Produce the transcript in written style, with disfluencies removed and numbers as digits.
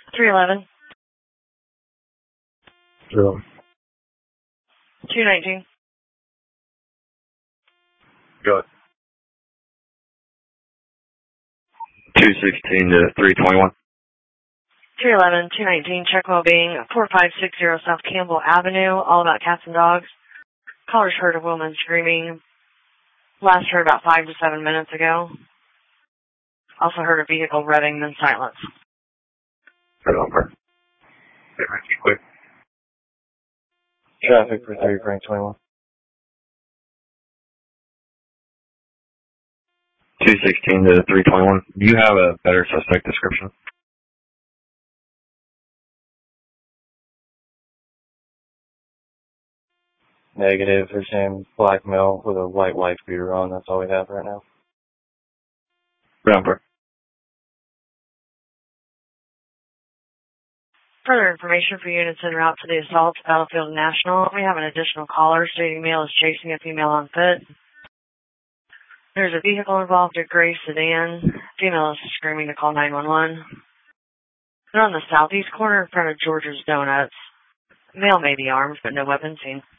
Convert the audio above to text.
311. Zero. 219. Go. 216 to 321. 311, 219, check well-being, 4560 South Campbell Avenue, all about cats and dogs. Callers heard a woman screaming. Last heard about 5 to 7 minutes ago. Also heard a vehicle revving, then silence. Right on, Bert. Quick. Traffic for 3 Frank 21. 216 to 321. Do you have a better suspect description? Negative. His name black male with a white wife beater on. That's all we have right now. Right on, Bert. Further information for units en route to the assault to Battlefield National. We have an additional caller stating male is chasing a female on foot. There's a vehicle involved, a gray sedan. Female is screaming to call 911. They're on the southeast corner in front of George's Donuts. Male may be armed, but no weapon seen.